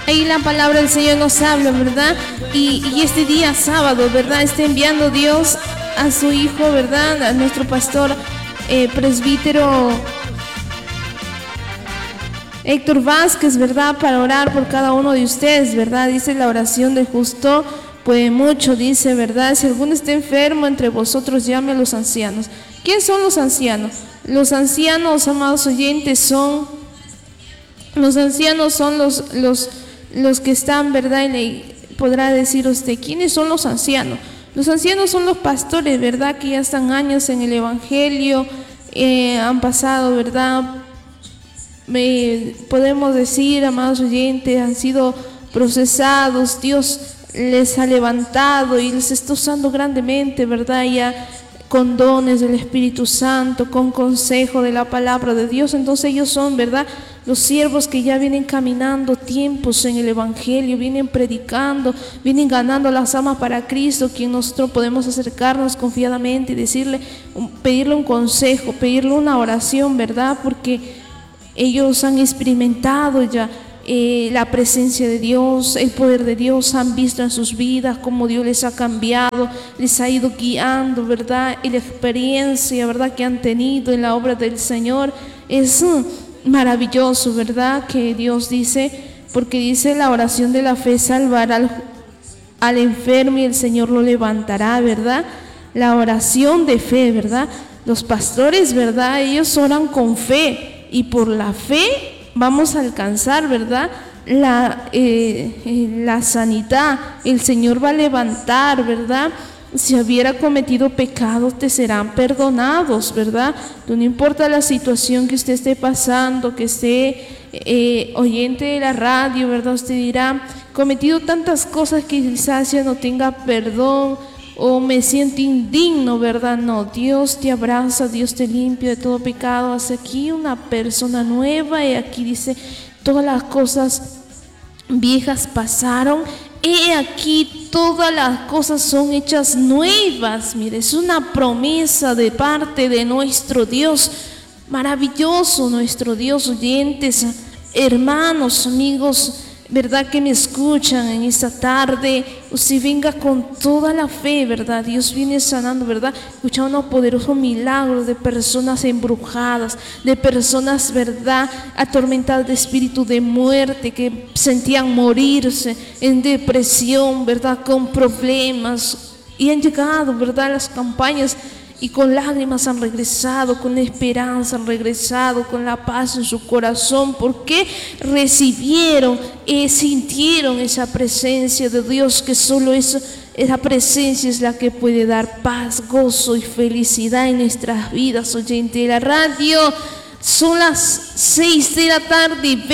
Ahí la palabra del Señor nos habla, ¿verdad? Y este día sábado, ¿verdad? Está enviando Dios a su Hijo, ¿verdad? A nuestro pastor presbítero Héctor Vázquez, ¿verdad? Para orar por cada uno de ustedes, ¿verdad? Dice la oración del justo puede mucho, dice, ¿verdad? Si alguno está enfermo entre vosotros, llame a los ancianos. ¿Quiénes son los ancianos? Los ancianos, amados oyentes, son los que están, ¿verdad? Podrá decir usted, ¿quiénes son los ancianos? Los ancianos son los pastores, ¿verdad? Que ya están años en el Evangelio, han pasado, ¿verdad? Podemos decir, amados oyentes, han sido procesados, Dios les ha levantado y les está usando grandemente, ¿verdad? Ya con dones del Espíritu Santo, con consejo de la palabra de Dios. Entonces ellos son, ¿verdad?, los siervos que ya vienen caminando tiempos en el Evangelio, vienen predicando, vienen ganando las almas para Cristo, quien nosotros podemos acercarnos confiadamente y decirle, pedirle un consejo, pedirle una oración, ¿verdad? Porque ellos han experimentado ya la presencia de Dios, el poder de Dios, han visto en sus vidas cómo Dios les ha cambiado, les ha ido guiando, ¿verdad? Y la experiencia, ¿verdad?, que han tenido en la obra del Señor es maravilloso, ¿verdad? Que Dios dice, porque dice la oración de la fe salvará al enfermo y el Señor lo levantará, ¿verdad? La oración de fe, ¿verdad? Los pastores, ¿verdad? Ellos oran con fe y por la fe vamos a alcanzar, ¿verdad?, la sanidad. El Señor va a levantar, ¿verdad? Si hubiera cometido pecados, te serán perdonados, ¿verdad? No importa la situación que usted esté pasando, que esté oyente de la radio, ¿verdad? Usted dirá, cometido tantas cosas que quizás ya no tenga perdón, o me siento indigno, ¿verdad? No, Dios te abraza, Dios te limpia de todo pecado, hace aquí una persona nueva. Y aquí dice, todas las cosas viejas pasaron, he aquí todas las cosas son hechas nuevas. Mire, es una promesa de parte de nuestro Dios, maravilloso nuestro Dios. Oyentes, hermanos, amigos, ¿verdad?, que me escuchan en esta tarde, usted venga con toda la fe, ¿verdad? Dios viene sanando, ¿verdad? Escuchando un poderoso milagro de personas embrujadas, de personas, ¿verdad?, atormentadas de espíritu de muerte, que sentían morirse, en depresión, ¿verdad?, con problemas, y han llegado, ¿verdad?, las campañas, y con lágrimas han regresado, con esperanza han regresado, con la paz en su corazón, porque recibieron, sintieron esa presencia de Dios, que solo esa presencia es la que puede dar paz, gozo y felicidad en nuestras vidas. Oyente de la radio, son las 6 de la tarde.